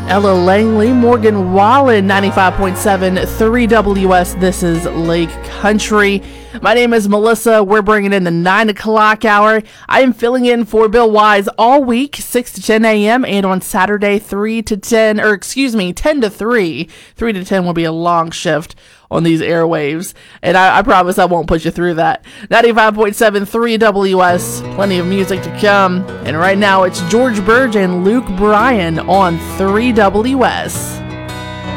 Ella Langley, Morgan Wallen, 95.7 3WS. This is Lake Country. My name is Melissa. We're bringing in the 9 o'clock hour. I am filling in for Bill Wise all week, 6 to 10 a.m. and on Saturday, 3 to 10, or excuse me, 10 to 3. 3 to 10 will be a long shift on these airwaves, and I promise I won't put you through that. 95.7 3WS, plenty of music to come, and right now it's George Burge and Luke Bryan on 3WS.